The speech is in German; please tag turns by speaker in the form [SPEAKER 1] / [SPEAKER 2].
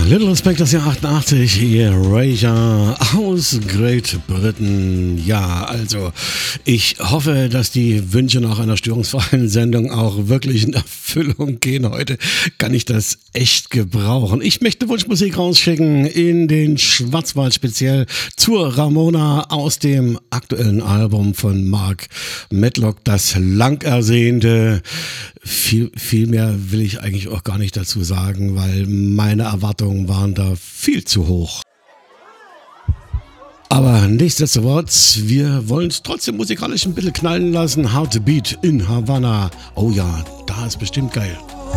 [SPEAKER 1] Little Respect, das Jahr 88, Erasure aus Great Britain. Ja, also ich hoffe, dass die Wünsche nach einer störungsfreien Sendung auch wirklich in Erfüllung gehen. Heute kann ich das echt gebrauchen. Ich möchte Wunschmusik rausschicken in den Schwarzwald, speziell zur Ramona aus dem aktuellen Album von Mark Medlock, das lang ersehnte. Viel mehr will ich eigentlich auch gar nicht dazu sagen, weil meine Erwartungen waren da viel zu hoch. Aber nichtsdestotrotz, wir wollen es trotzdem musikalisch ein bisschen knallen lassen. Hard to Beat in Havana. Oh ja, da ist bestimmt geil.